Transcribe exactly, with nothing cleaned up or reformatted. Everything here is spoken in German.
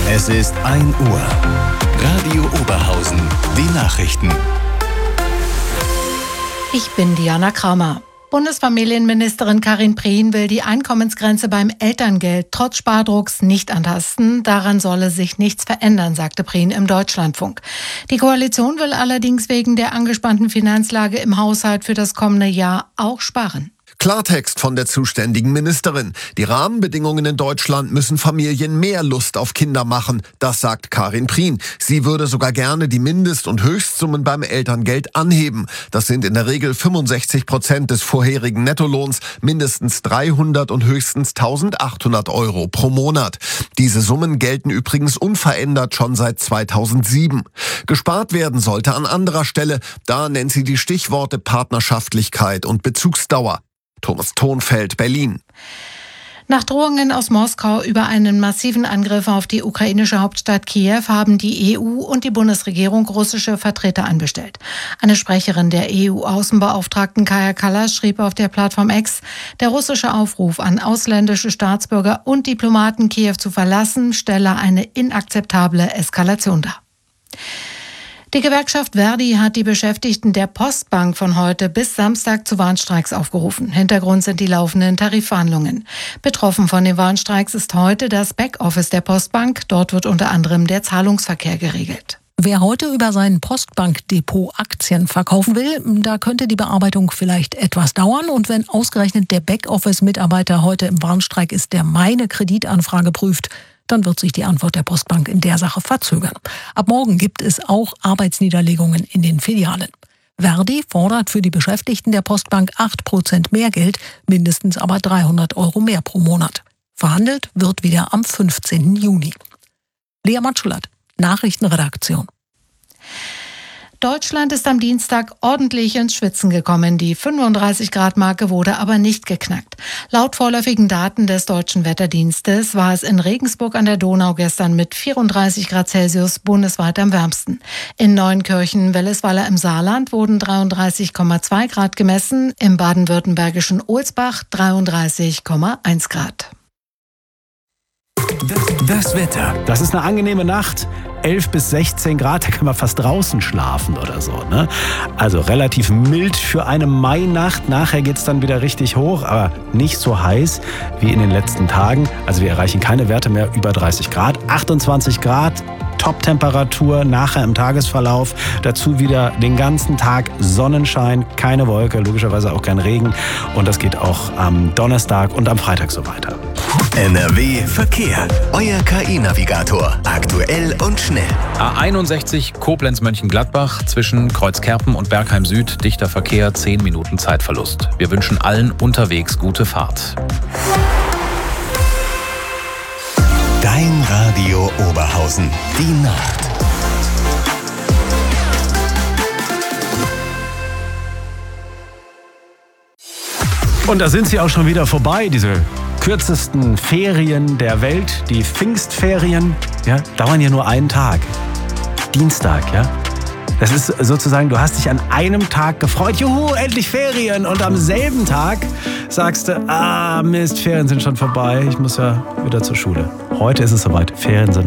Es ist ein Uhr. Radio Oberhausen, die Nachrichten. Ich bin Diana Kramer. Bundesfamilienministerin Karin Prien will die Einkommensgrenze beim Elterngeld trotz Spardrucks nicht antasten. Daran solle sich nichts verändern, sagte Prien im Deutschlandfunk. Die Koalition will allerdings wegen der angespannten Finanzlage im Haushalt für das kommende Jahr auch sparen. Klartext von der zuständigen Ministerin. Die Rahmenbedingungen in Deutschland müssen Familien mehr Lust auf Kinder machen. Das sagt Karin Prien. Sie würde sogar gerne die Mindest- und Höchstsummen beim Elterngeld anheben. Das sind in der Regel fünfundsechzig Prozent des vorherigen Nettolohns, mindestens dreihundert und höchstens eintausendachthundert Euro pro Monat. Diese Summen gelten übrigens unverändert schon seit zweitausendsieben. Gespart werden sollte an anderer Stelle. Da nennt sie die Stichworte Partnerschaftlichkeit und Bezugsdauer. Thomas Thonfeld, Berlin. Nach Drohungen aus Moskau über einen massiven Angriff auf die ukrainische Hauptstadt Kiew haben die E U und die Bundesregierung russische Vertreter anbestellt. Eine Sprecherin der E U-Außenbeauftragten Kaja Kallas schrieb auf der Plattform X, der russische Aufruf an ausländische Staatsbürger und Diplomaten, Kiew zu verlassen, stelle eine inakzeptable Eskalation dar. Die Gewerkschaft Verdi hat die Beschäftigten der Postbank von heute bis Samstag zu Warnstreiks aufgerufen. Hintergrund sind die laufenden Tarifverhandlungen. Betroffen von den Warnstreiks ist heute das Backoffice der Postbank. Dort wird unter anderem der Zahlungsverkehr geregelt. Wer heute über sein Postbankdepot Aktien verkaufen will, da könnte die Bearbeitung vielleicht etwas dauern. Und wenn ausgerechnet der Backoffice-Mitarbeiter heute im Warnstreik ist, der meine Kreditanfrage prüft, dann wird sich die Antwort der Postbank in der Sache verzögern. Ab morgen gibt es auch Arbeitsniederlegungen in den Filialen. Verdi fordert für die Beschäftigten der Postbank acht Prozent mehr Geld, mindestens aber dreihundert Euro mehr pro Monat. Verhandelt wird wieder am fünfzehnten Juni. Lea Matschulat, Nachrichtenredaktion. Deutschland ist am Dienstag ordentlich ins Schwitzen gekommen. Die fünfunddreißig Grad Marke wurde aber nicht geknackt. Laut vorläufigen Daten des Deutschen Wetterdienstes war es in Regensburg an der Donau gestern mit vierunddreißig Grad Celsius bundesweit am wärmsten. In Neunkirchen-Wellesweiler im Saarland wurden dreiunddreißig Komma zwei Grad gemessen, im baden-württembergischen Ohlsbach dreiunddreißig Komma eins Grad. Das, das Wetter. Das ist eine angenehme Nacht. elf bis sechzehn Grad, da kann man fast draußen schlafen oder so. Ne? Also relativ mild für eine Mainacht. Nachher geht es dann wieder richtig hoch, aber nicht so heiß wie in den letzten Tagen. Also wir erreichen keine Werte mehr über dreißig Grad. achtundzwanzig Grad, Top-Temperatur nachher im Tagesverlauf. Dazu wieder den ganzen Tag Sonnenschein, keine Wolke, logischerweise auch kein Regen. Und das geht auch am Donnerstag und am Freitag so weiter. N R W Verkehr. Euer K I-Navigator. Aktuell und schnell. A einundsechzig Koblenz-Mönchengladbach zwischen Kreuzkerpen und Bergheim Süd. Dichter Verkehr, zehn Minuten Zeitverlust. Wir wünschen allen unterwegs gute Fahrt. Dein Radio Oberhausen. Die Nacht. Und da sind sie auch schon wieder vorbei, diese kürzesten Ferien der Welt, die Pfingstferien, ja, dauern ja nur einen Tag. Dienstag, ja. Das ist sozusagen, du hast dich an einem Tag gefreut, juhu, endlich Ferien. Und am selben Tag sagst du, ah Mist, Ferien sind schon vorbei, ich muss ja wieder zur Schule. Heute ist es soweit, Ferien sind